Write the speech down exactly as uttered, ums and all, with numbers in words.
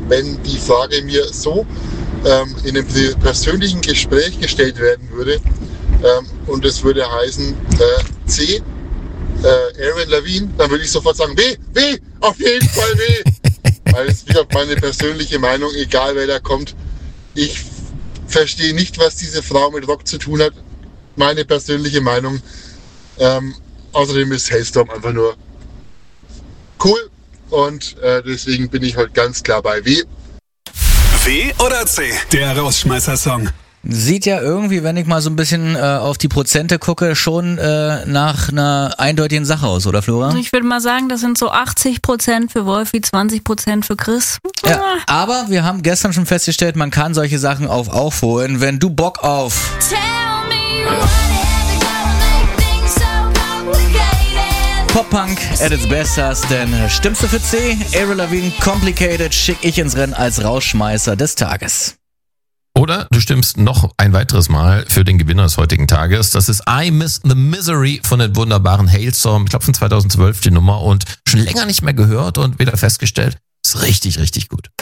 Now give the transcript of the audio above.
wenn die Frage mir so ähm, in einem persönlichen Gespräch gestellt werden würde ähm, und es würde heißen äh, C, äh, Avril Lavigne, dann würde ich sofort sagen, W, W, auf jeden Fall W. Weil es wieder meine persönliche Meinung, egal wer da kommt. Ich verstehe nicht, was diese Frau mit Rock zu tun hat. Meine persönliche Meinung. Ähm, außerdem ist Hailstorm einfach nur cool und äh, deswegen bin ich heute ganz klar bei W. W oder C? Der Rausschmeißer-Song. Sieht ja irgendwie, wenn ich mal so ein bisschen äh, auf die Prozente gucke, schon äh, nach einer eindeutigen Sache aus, oder Flora? Also ich würde mal sagen, das sind so achtzig Prozent für Wolfi, zwanzig Prozent für Chris. Ja, aber wir haben gestern schon festgestellt, man kann solche Sachen auf aufholen, wenn du Bock auf Pop-Punk at its best hast, denn stimmst du für C? Avril Lavigne, Complicated, schick ich ins Rennen als Rausschmeißer des Tages. Oder du stimmst noch ein weiteres Mal für den Gewinner des heutigen Tages. Das ist I Miss the Misery von den wunderbaren Hailstorm. Ich glaube von zweitausendzwölf die Nummer und schon länger nicht mehr gehört und wieder festgestellt. Ist richtig, richtig gut.